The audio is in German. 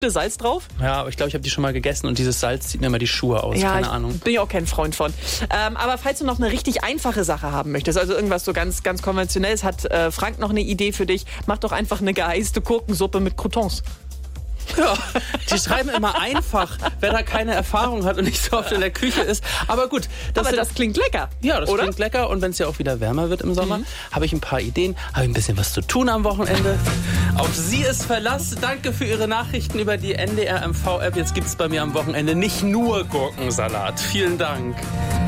Salz drauf? Ja, aber ich glaube, ich habe die schon mal gegessen und dieses Salz zieht mir immer die Schuhe aus. Ja, keine Ahnung. Bin ich auch kein Freund von. Aber falls du noch eine richtig einfache Sache haben möchtest, also irgendwas so ganz, ganz Konventionelles, hat Frank noch eine Idee für dich. Mach doch einfach eine geeiste Gurkensuppe mit Croutons. Ja, die schreiben immer einfach, wer da keine Erfahrung hat und nicht so oft in der Küche ist. Aber gut. Das klingt lecker. Ja, das oder? Klingt lecker. Und wenn es ja auch wieder wärmer wird im Sommer, habe ich ein paar Ideen, habe ein bisschen was zu tun am Wochenende. Auf Sie ist Verlass. Danke für Ihre Nachrichten über die NDR MV-App. Jetzt gibt es bei mir am Wochenende nicht nur Gurkensalat. Vielen Dank.